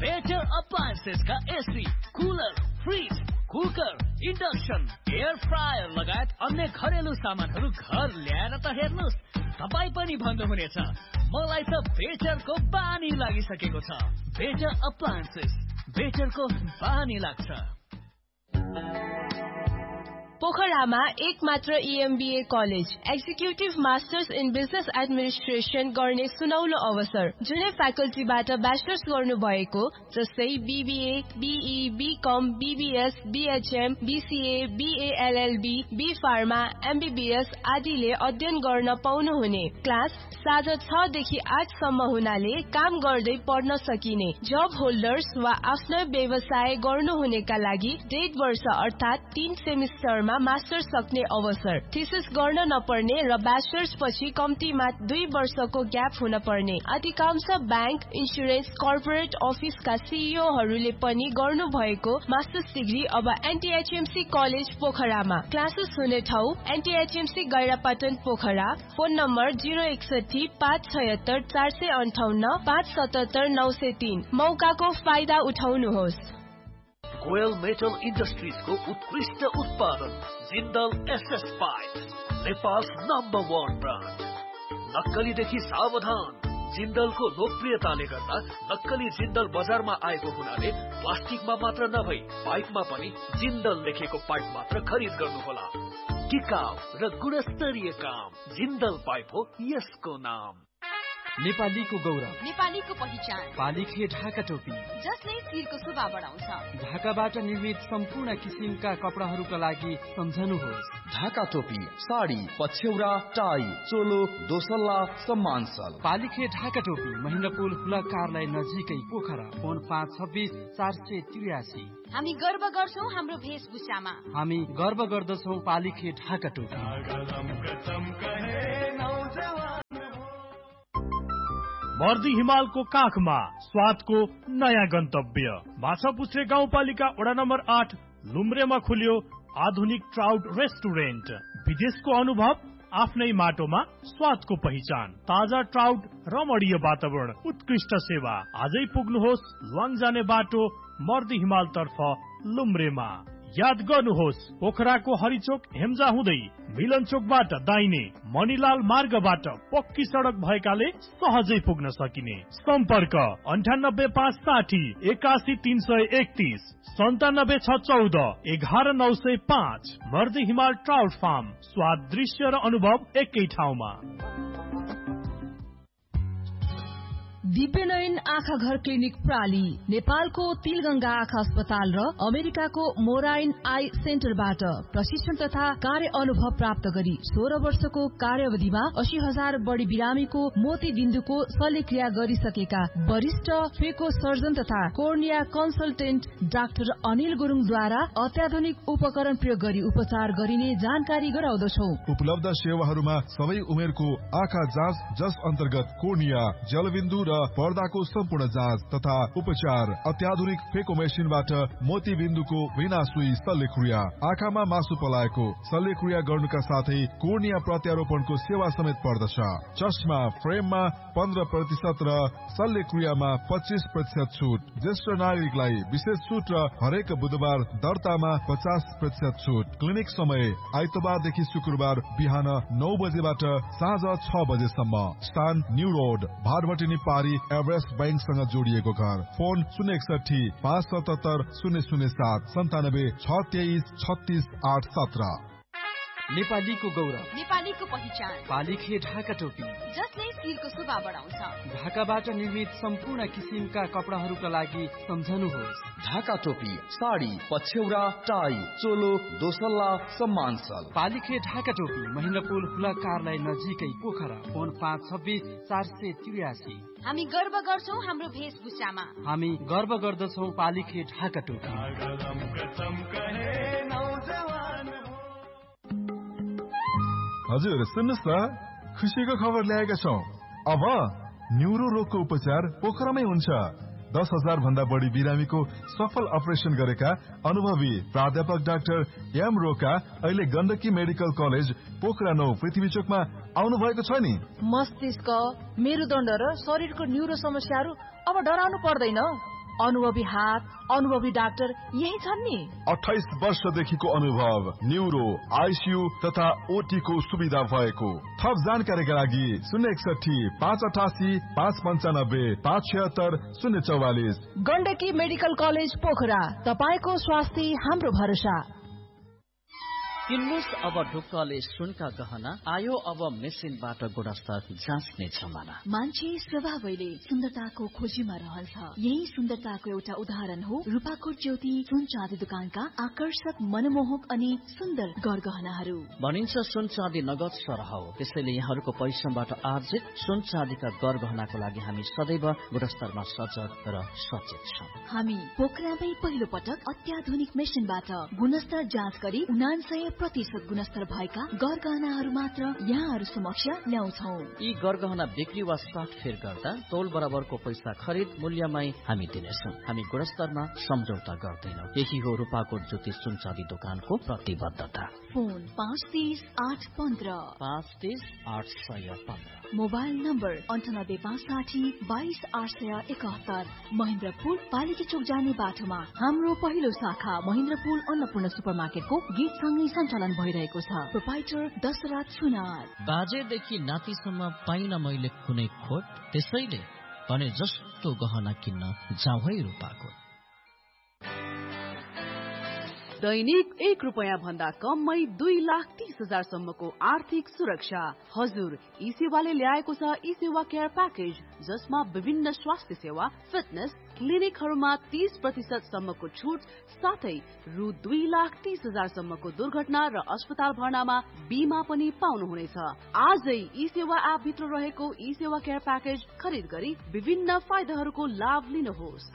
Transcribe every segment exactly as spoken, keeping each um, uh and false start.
Better appliances का AC, cooler, fridge, cooker, induction, air fryer लगायत अन्य घरेलु सामानहरू घर ल्याएर त हेर्नुस्, तपाई पनि भन्नुहुनेछ मलाई त बेटरको बानी लागिसकेको छ। बेटर अप्लायन्सेस, बेटरको बानी लाग्छ। पोखरामा एक मात्र ईएमबीए college, executive masters in business administration गर्ने सुनौलो अवसर। जुनै फ्याकल्टीबाट ब्याचलर्स गर्नु भएको जस्तै BBA, be, become, BBS, BHM, BCA, BLLB, be pharma, MBBS आदिले अध्ययन गर्न पाउनुहुने। क्लास साँझ छ देखि आठ सम्म हुनाले काम गर्दै पढ्न सकिने। जब होल्डर्स वा आफ्नो व्यवसाय गर्नुहुनेका लागि डेढ वर्ष अर्थात तीन सेमिस्टरमा मास्टर्स सक्ने अवसर। थीसिस गर्न नपर्ने र ब्याचलर्स पछि कम्तीमा दुई वर्षको ग्याप हुन पर्ने। अधिकांश ब्याङ्क, इन्सुरेन्स, कर्पोरेट अफिसका सीईओहरूले पनि गर्नु भएको मास्टर्स डिग्री अब एनटीएचएमसी कलेज पोखरामा। क्लासेस हुने ठाउँ एनटीएचएमसी गैरापाटन पोखरा। फोन नम्बर जिरो एकसठी पाँच छयत्तर चार सय अन्ठाउन्न पाँच सतहत्तर नौ सय तीन। मौकाको फाइदा उठाउनुहोस्। गोयल मेटल इन्डस्ट्रिजको उत्कृष्ट उत्पादन Jindal SS pipe, Nepal number one brand. नक्कलीदेखि सावधान। जिन्दलको लोकप्रियताले गर्दा नक्कली जिन्दल बजारमा आएको हुनाले प्लास्टिकमा मात्र नभई पाइपमा पनि जिन्दल लेखेको पाइप मात्र खरिद गर्नुहोला। टिकाउ र गुणस्तरीय काम, जिन्दल पाइप हो यसको नाम। नेपालीको गौरव, नेपालीको पहिचान, पालिखे ढाका टोपी जसले शिरको शोभा बढाउँछ। ढाकाबाट निर्मित सम्पूर्ण किसिमका कपडाहरूका लागि सम्झनुहोस् ढाका टोपी, साडी, पछ्यौरा, टाई, चोलो, दोसल्ला, सम्मानसल। पालिखे ढाका टोपी महेन्द्र पुल हुला कार्यालय नजिकै पोखरा। फोन पाँच छब्बिस चार सय त्रियासी। हामी गर्व गर्छौं हाम्रो वेशभूषामा। हामी गर्व गर्दछौं पालिखे ढाका टोपी। मर्दी हिमालको काखमा स्वादको नयाँ गन्तव्य माछापुच्छ्रे गाउँपालिका वडा नम्बर आठ लुम्रेमा खुल्यो आधुनिक ट्राउट रेस्टुरेन्ट। विदेशको अनुभव आफ्नै माटोमा स्वादको पहिचान, ताजा ट्राउट, रमणीय वातावरण, उत्कृष्ट सेवा। आजै पुग्नुहोस् लुवाङ जाने बाटो मर्दी हिमाल तर्फ लुम्रेमा। याद गर्नुहोस् पोखराको हरिचोक हेम्जा हुँदै मिलन चोकबाट दाहिने मणिलाल मार्गबाट पक्की सडक भएकाले सहजै पुग्न सकिने। सम्पर्क अन्ठानब्बे पाँच साठी एकासी तीन सय एकतीस सन्तानब्बे छ चौध एघार नौ सय पाँच। मर्दी हिमाल ट्राउट फार्म, स्वाद, दृश्य र अनुभव एकै ठाउँमा। दिव्यनयन आँखा घर क्लिनिक प्राली नेपालको तिलगंगा आँखा अस्पताल र अमेरिकाको मोराइन आई सेन्टरबाट प्रशिक्षण तथा कार्य अनुभव प्राप्त गरी सोह्र वर्षको कार्यवधिमा अस्सी हजार बढी बिरामीको मोती बिन्दुको शल्यक्रिया गरिसकेका वरिष्ठ फेको सर्जन तथा कोर्निया कन्सल्टेन्ट डाक्टर अनिल गुरुङद्वारा अत्याधुनिक उपकरण प्रयोग गरी उपचार गरिने जानकारी गराउँदछौ। उपलब्ध सेवाहरूमा सबै उमेरको आँखा जाँच जस अन्तर्गत कोर्निया, जलबिन्दु र पर्दाको सम्पूर्ण जाँच तथा उपचार, अत्याधुनिक फेको मेसिनबाट मोती बिन्दुको बिना सुई शल्यक्रिया, आँखामा मासु पलाएको शल्यक्रिया गर्नुका साथै कोर्निया प्रत्यारोपणको सेवा समेत पर्दछ। चस्मा फ्रेममा पन्ध्र प्रतिशत र शल्यक्रियामा पच्चीस प्रतिशत छुट। ज्येष्ठ नागरिकलाई विशेष छुट र हरेक बुधबार दर्तामा पचास प्रतिशत छुट। क्लिनिक समय आइतबारदेखि शुक्रबार बिहान नौ बजेबाट साँझ छ बजेसम्म। स्थान न्यू रोड, भारवटी पारी, एभरेस्ट बैंकसँग जोडिएको घर। फोन शून्य एकसठी पाँच सतहत्तर शून्य शून्य सात सन्तानब्बे छ तेइस छत्तीस आठ सत्र। नेपालीको गौरव, नेपालीको पहिचान, पालिखे ढाका टोपी जसले शिरको शोभा बढाउँछ। ढाकाबाट निर्मित सम्पूर्ण किसिमका कपडाहरूका लागि सम्झनुहोस् ढाका टोपी, साडी, पछ्यौरा, टाई, चोलो, दोसल्ला, सम्मानसल। पालिखे ढाका टोपी महेन्द्र पुल हुला कार्यालय नजिकै पोखरा। फोन पाँच छब्बिस चार सय त्रियासी। हामी गर्व गर्छौं हाम्रो वेशभूषामा। हामी गर्व गर्दछौं पालिखे ढाका टोपी। हजुर सुन्नुहोस् न, खुसीको खबर ल्याएका छौं। अब न्युरो रोगको उपचार पोखरामै हुन्छ। दस हजार भन्दा बढी बिरामीको सफल अपरेसन गरेका अनुभवी प्राध्यापक डाक्टर एम रोका अहिले गण्डकी मेडिकल कलेज पोखरा नौ पृथ्वी चोकमा आउनु भएको छ नि। मस्तिष्क, मेरुदण्ड र शरीरको न्युरो समस्याहरू अब डराउनु पर्दैन। अनुभवी हात, अनुभवी डाक्टर यही छन् नि। अठाइस वर्षदेखिको अनुभव, न्युरो, आइसियू तथा ओटी को सुविधा भएको। थप जानकारीका लागि शून्य एकसठी पाँच अठासी पाँच पन्चानब्बे पाँच छिहत्तर शून्य चौवालिस। गण्डकी मेडिकल कलेज पोखरा, तपाईको स्वास्थ्य हाम्रो भरोसा। किन्नुस् अब ढुक्कले सुनका गहना, आयो अब मेसिनबाट गुणस्तर जाँच्ने जमाना। मान्छे स्वभावैले सुन्दरताको खोजीमा रहन्छ। यही सुन्दरताको एउटा उदाहरण हो रूपाकोट ज्योति सुन चाँदी दुकानका आकर्षक, मनमोहक अनि सुन्दर गरगहनाहरू। भनिन्छ सुन चाँदी नगद सरह हो, त्यसैले यहाँहरूको परिश्रमबाट आर्जित सुन चाँदीका गरगहनाको लागि हामी सदैव गुणस्तरमा सजग र सचेत छौँ। हामी पोखरामै पहिलो पटक अत्याधुनिक मेसिनबाट गुणस्तर जाँच गरी उनान्सय प्रतिशत गुणस्तर भएका गरगहनाहरू मात्र यहाँहरू समक्ष ल्याउँछौ। यी गरगहना बिक्री वा साटफेर गर्दा तौल बराबरको पैसा खरिद मूल्यमै हामी दिनेछौँ। हामी गुणस्तरमा सम्झौता गर्दैनौँ। यही हो रूपाकोट ज्योति सुन चाँदी दोकानको प्रतिबद्धता। फोन पाँच तीस आठ पन्ध्र पाँच तीस आठ सय पन्ध्र। मोबाइल नम्बर अन्ठानब्बे पाँच साठी बाइस आठ सय एकात्तर। महेन्द्रपुल पालिका चोक जाने बाटोमा हाम्रो पहिलो शाखा महेन्द्रपुल अन्नपूर्ण सुपरमार्केटको गेटसँगै सञ्चालन भइरहेको छ। प्रोपाइटर दशरथ सुनार। बाजेदेखि नातिसम्म पाइन मैले कुनै खोट, त्यसैले भने जस्तो गहना किन्न जाउँ है रूपाकोट। दैनिक एक रुपियाँ भन्दा कममै दुई लाख तीस हजार सम्मको आर्थिक सुरक्षा। हजुर, ई सेवाले ल्याएको छ ई सेवा केयर प्याकेज, जसमा विभिन्न स्वास्थ्य सेवा, फिटनेस क्लिनिकहरूमा तीस प्रतिशत सम्मको छुट साथै रु दुई लाख तीस हजार सम्मको दुर्घटना र अस्पताल भर्नामा बीमा पनि पाउनुहुनेछ। आजै ई सेवा एप भित्र रहेको ई सेवा केयर प्याकेज खरिद गरी विभिन्न फाइदाहरूको लाभ लिनुहोस्।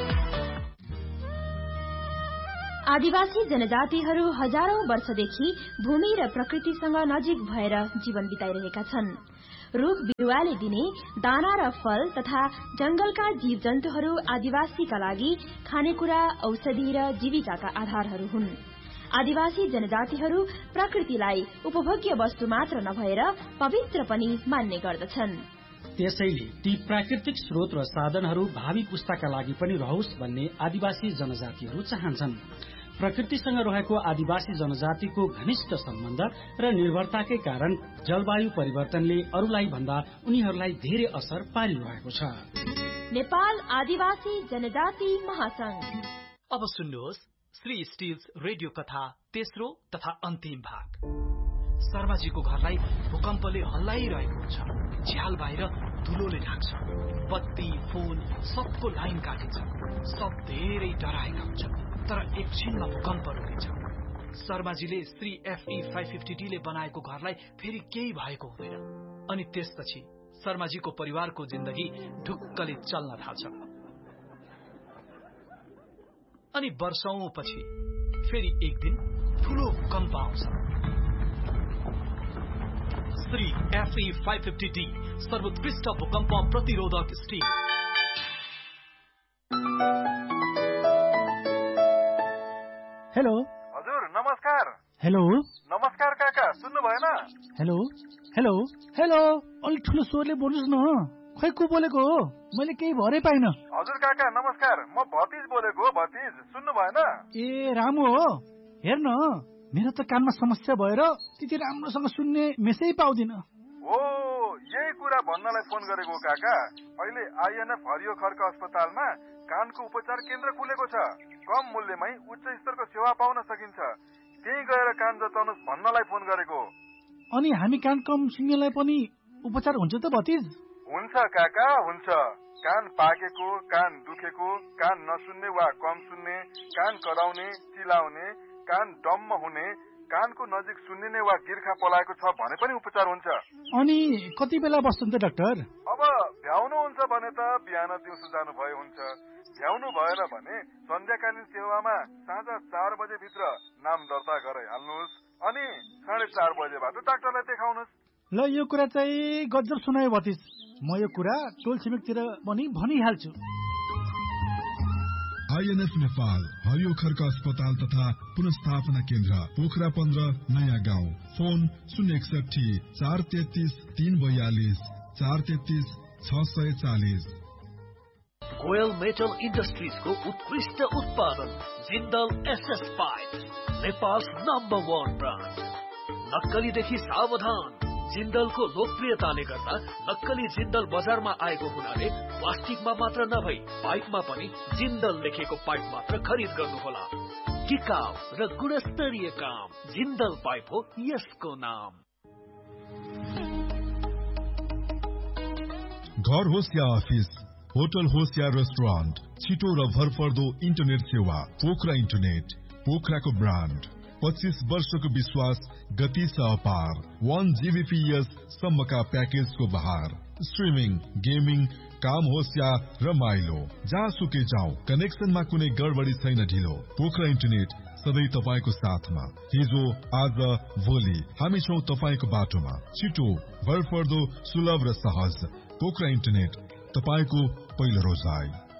आदिवासी जनजातिहरू हजारौं वर्षदेखि भूमि र प्रकृतिसँग नजिक भएर जीवन बिताइरहेका छन्। रुख बिरुवाले दिने दाना र फल तथा जंगलका जीव जन्तुहरू आदिवासीका लागि खानेकुरा, औषधि र जीविकाका आधारहरू हुन्। आदिवासी जनजातिहरू प्रकृतिलाई उपभोग्य वस्तु मात्र नभएर पवित्र पनि मान्ने गर्दछन्। त्यसैले ती प्राकृतिक स्रोत र साधनहरू भावी पुस्ताका लागि पनि रहोस् भन्ने आदिवासी जनजातिहरू चाहन्छन्। प्रकृतिसँग रहेको आदिवासी जनजातिको घनिष्ठ सम्बन्ध र निर्भरताकै कारण जलवायु परिवर्तनले अरूलाई भन्दा उनीहरूलाई धेरै असर पारिरहेको छ। नेपाल आदिवासी जनजाति महासंघ। अब सुन्नुहोस् श्री स्टिल्स रेडियो कथा तेस्रो तथा अन्तिम भाग। शर्माजीको घरलाई भूकम्पले हल्लाइरहेको हुन्छ। झ्याल बाहिर धुलोले ढाक्छ। बत्ती, फोन सबको लाइन काटिन्छ। सब धेरै डराएका हुन्छन्, तर एकछिनमा भूकम्प रोकिन्छ। शर्माजीले Shri FE five fifty D ले बनाएको घरलाई फेरि केही भएको हुँदैन। अनि त्यसपछि शर्माजीको परिवारको जिन्दगी ढुक्कले चल्न थाल्छ। अनि वर्षौंपछि फेरि एक दिन ठूलो भूकम्प आउँछ। Shri FE five fifty D सर्वोत्कृष्ट भूकम्प प्रतिरोधक स्टिल। हेलो हजुर, नमस्कार। हेलो नमस्कार काका, सुन्नु भएन? हेलो हेलो हेलो अलि ठुलो स्वरले बोल्नुहोस् न। खै को बोलेको हो? मैले केही भरै पाइन। हजुर काका नमस्कार, म भतिज बोलेको हो। भतिज सुन्नु भएन? ए रामु हो। हेर्न, मेरो त कानमा समस्या भएर त्यति राम्रोसँग सुन्ने मेसै पाउँदिन। ओ, यही कुरा भन्नलाई फोन गरेको काका। अहिले आइएनएफ हरियो खर्क अस्पतालमा कानको उपचार केन्द्र खुलेको छ। कम मूल्यमै उच्च स्तरको सेवा पाउन सकिन्छ। त्यही गएर कान जताउनुहोस् भन्नलाई फोन गरेको। अनि हामी कान कम सुन्नेलाई पनि उपचार हुन्छ त भतिज? हुन्छ काका, हुन्छ। कान पाकेको, कान दुखेको, कान नसुन्ने वा कम सुन्ने, कान कराउने, चिलाउने, कान डम्म हुने, कानको नजिक सुन्निने वा गिर्खा पलाएको छ भने पनि उपचार हुन्छ। अनि कति बेला बस्छन् त डाक्टर? अब भ्याउनु हुन्छ भने त बिहान दिउँसो जानु भए हुन्छ। भ्याउनु भएन भने सन्ध्याकालीन सेवामा साँझ चार बजे भित्र नाम दर्ता गराइहाल्नुहोस्। अनि साढे चार बजेबाट डाक्टरलाई देखाउनुहोस्। ल, यो कुरा चाहिँ गजब सुनायो भतिज। म यो कुरा टोल छिमेकतिर पनि भनिहाल्छु। आइएनएफ नेपाल हरियो खर्क अस्पताल तथा पुनस्थापना केन्द्र पोखरा पन्ध्र नयाँ गाउँ। फोन शून्य एकसठी चार तेत्तीस तीन बयालीस चार तेत्तीस छ सय चालिस। कोयल मेटल इन्डस्ट्रिजको उत्कृष्ट उत्पादन Jindal SS pipe, Nepal number one brand. नक्कलीदेखि सावधान। जिन्दलको लोकप्रियताले गर्दा नक्कली जिन्दल बजारमा आएको हुनाले प्लास्टिकमा मात्र नभई पाइपमा पनि जिन्दल लेखेको पाइप मात्र खरिद गर्नुहोला। टिकाउ र गुणस्तरीय काम जिन्दल पाइप हो यसको नाम। घर होस् या अफिस, होटल होस् या रेस्टुरेन्ट, छिटो र भरपर्दो इन्टरनेट सेवा पोखरा इन्टरनेट, पोखराको ब्रान्ड। पच्चीस वर्षको विश्वास, गति छ अपार। वन जीबीपीएस सम्मका प्याकेजको बहार। स्ट्रिमिङ, गेमिङ, काम होस् या रमाइलो, जहाँसुकै जाऊ, कनेक्सनमा कुनै गडबडी छैन ढिलो। पोखरा इन्टरनेट सधैँ तपाईँको साथमा। हिजो, आज, भोलि हामी छौं तपाईँको बाटोमा। छिटो, भरपर्दो, सुलभ र सहज। पोखरा इन्टरनेट, तपाईँको पहिलो रोजाइ।